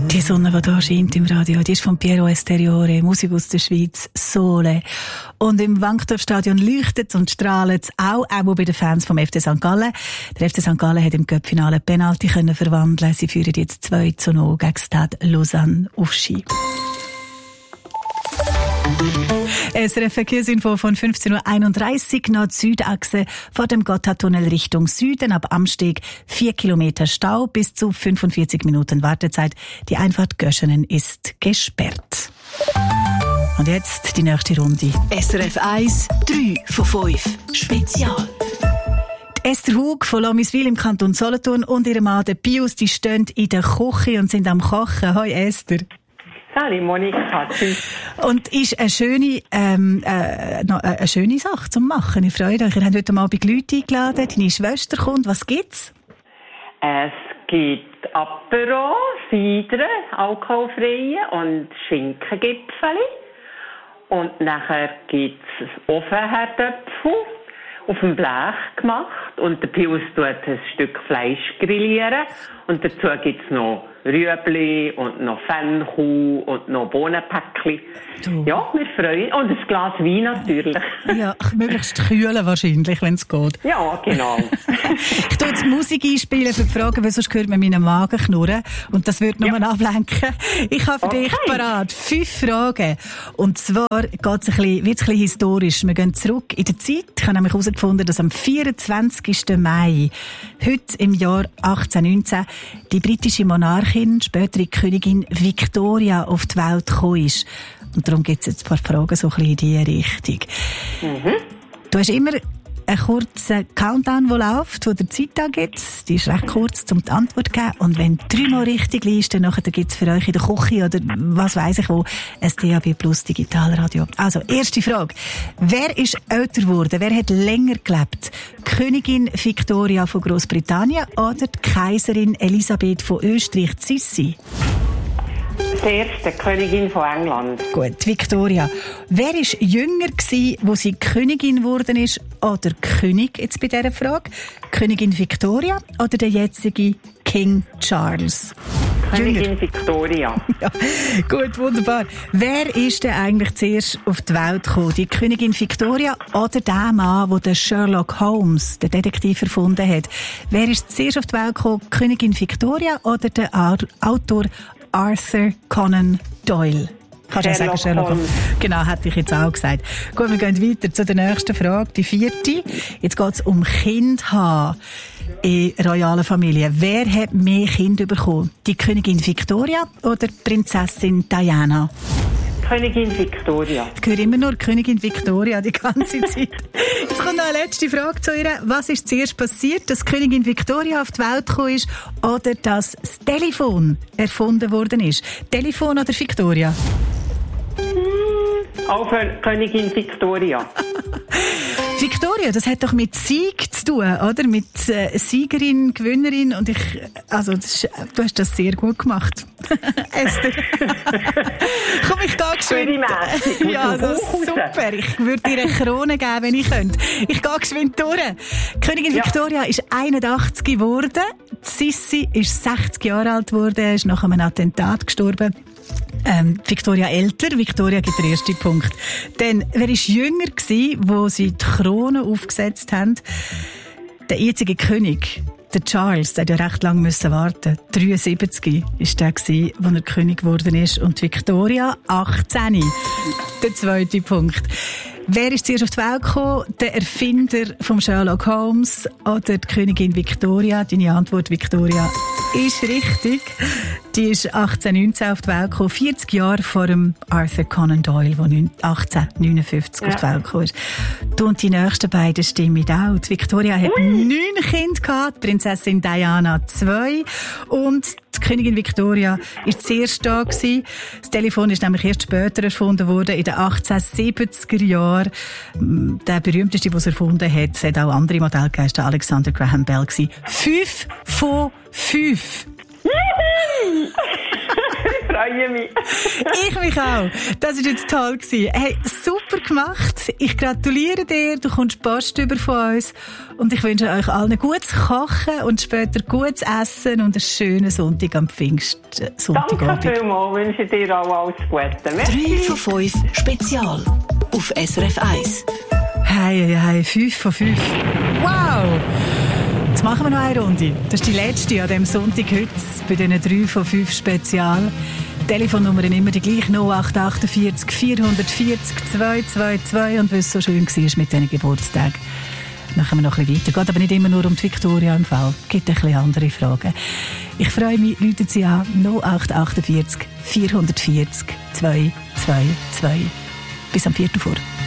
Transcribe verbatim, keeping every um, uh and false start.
Die Sonne, die hier scheint im Radio, die ist von Piero Esteriore, Musik aus der Schweiz, Sole. Und im Wankdorfstadion leuchtet und strahlt auch, auch bei den Fans vom F C Sankt Gallen. Der F C Sankt Gallen hat im Cup-Finale Penalty können verwandeln. Sie führen jetzt zwei zu null gegen Stade Lausanne auf Ski. S R F Verkehrsinfo von fünfzehn Uhr einunddreißig, Nord-Süd-Achse vor dem Gotthardtunnel Richtung Süden, ab Amsteg vier Kilometer Stau, bis zu fünfundvierzig Minuten Wartezeit. Die Einfahrt Göschenen ist gesperrt. Und jetzt die nächste Runde. S R F eins, drei von fünf. Spezial. Esther Hug von Lomiswil im Kanton Solothurn und ihr Mann, der Pius, die stehen in der Küche und sind am Kochen. Hoi Esther. Hallo Monika, tschüss. Und ist eine schöne, ähm, äh, noch eine schöne Sache zum Machen. Ich freue mich. Ihr habt heute Abend Leute eingeladen. Deine Schwester kommt. Was gibt's? Es gibt Apero, Cider, alkoholfreie und Schinkengipfeli. Und nachher gibt's Ofenherdöpfel auf dem Blech gemacht. Und der Pius tut ein Stück Fleisch grillieren. Und dazu gibt's noch Rüebli und noch Fennkuh und noch Bohnenpäckchen. Du. Ja, wir freuen uns. Und ein Glas Wein natürlich. Ja, möglichst kühlen wahrscheinlich, wenn es geht. Ja, genau. Ich tue jetzt Musik einspielen für die Fragen, weil sonst hört man meinen Magen knurren. Und das würde nur ja. ablenken. Ich habe für okay. dich parat fünf Fragen. Und zwar geht's ein bisschen, wird's ein bisschen historisch. Wir gehen zurück in der Zeit. Ich habe nämlich herausgefunden, dass am vierundzwanzigsten Mai, heute im Jahr achtzehnhundertneunzehn, die britische Monarchin, spätere Königin Victoria, auf die Welt gekommen ist. Und darum gibt es jetzt ein paar Fragen so ein bisschen in diese Richtung. Mhm. Du hast immer einen kurzen Countdown, der läuft, wo der Zeit angibt. Die ist recht kurz, um die Antwort zu geben. Und wenn dreimal richtig liest, dann gibt es für euch in der Küche oder was weiss ich wo, ein D A B Plus Digitalradio. Also, erste Frage. Wer ist älter geworden? Wer hat länger gelebt? Königin Victoria von Großbritannien oder die Kaiserin Elisabeth von Österreich, Sissi? Das erste, Königin von England. Gut, Victoria. Wer war jünger gewesen, wo sie Königin geworden ist, oder König, jetzt bei dieser Frage? Königin Victoria oder der jetzige King Charles? Königin Jünger. Victoria. Ja, gut, wunderbar. Wer ist denn eigentlich zuerst auf die Welt gekommen? Die Königin Victoria oder der Mann, der Sherlock Holmes, den Detektiv, erfunden hat? Wer ist zuerst auf die Welt gekommen? Königin Victoria oder der Autor Arthur Conan Doyle? Kannst du sagen, Sherlock Holmes? Genau, hätte ich jetzt auch gesagt. Gut, wir gehen weiter zu der nächsten Frage, die vierte. Jetzt geht es um Kind haben in royalen Familien. Wer hat mehr Kinder bekommen? Die Königin Victoria oder die Prinzessin Diana? Königin Victoria. Ich höre immer nur Königin Victoria die ganze Zeit. Jetzt kommt noch eine letzte Frage zu ihr. Was ist zuerst passiert, dass Königin Victoria auf die Welt gekommen ist oder dass das Telefon erfunden worden ist? Telefon oder Victoria? Auch für Königin Victoria. Victoria, das hat doch mit Sieg zu tun, oder? Mit äh, Siegerin, Gewinnerin. Und ich, also, das ist, du hast das sehr gut gemacht. Esther. Komm, ich gehe geschwind. Ja, das ist super. Ich würde dir eine Krone geben, wenn ich könnte. Ich gehe geschwind durch. Königin ja. Victoria ist einundachtzig geworden. Sissi ist sechzig Jahre alt geworden, ist nach einem Attentat gestorben. Ähm, Victoria älter, Victoria gibt den ersten Punkt. Denn wer war jünger gewesen, wo sie die Krone aufgesetzt haben? Der jetzige König, der Charles, der hat ja recht lange müssen warten. dreiundsiebzig war der gewesen, wo er König geworden ist. Und Victoria achtzehn. Der zweite Punkt. Wer ist zuerst auf die Welt gekommen? Der Erfinder von Sherlock Holmes oder die Königin Victoria? Deine Antwort, Victoria, ist richtig. Die ist achtzehnhundertneunzehn auf die Welt gekommen, vierzig Jahre vor dem Arthur Conan Doyle, der achtzehnhundertneunundfünfzig ja. auf die Welt gekommen ist. Du und die nächsten beiden stimmen auch. Die Victoria hat Ui. neun Kinder gehabt, die Prinzessin Diana zwei und die Königin Victoria war zuerst da gewesen. Das Telefon ist nämlich erst später erfunden worden, in den achtzehnhundertsiebziger Jahren. Der berühmteste, der es erfunden hat, es hat auch andere Modelle gegeben, der Alexander Graham Bell gewesen. Fünf von fünf. Ich freue freue mich. Ich mich auch. Das war jetzt toll gewesen. Hey, super gemacht. Ich gratuliere dir. Du kommst Post über von uns. Und ich wünsche euch allen gutes Kochen und später gutes Essen und einen schönen Sonntag am Pfingstsonntagabend. Danke vielmals. Ich wünsche dir auch alles Gute. drei von fünf Spezial auf S R F eins. Hey, hey, hey, fünf von fünf. Wow! Jetzt machen wir noch eine Runde. Das ist die letzte an diesem Sonntag heute bei diesen drei von fünf Spezial. Telefonnummern immer die gleiche null acht achtundvierzig vierhundertvierzig zweihundertzweiundzwanzig. Und weil es so schön war mit diesen Geburtstagen, machen wir noch ein bisschen weiter. Geht aber nicht immer nur um die Victoria im Fall. Es gibt ein bisschen andere Fragen. Ich freue mich, rufen Sie an null acht achtundvierzig vierhundertvierzig zweihundertzweiundzwanzig. Bis am Viertel vor.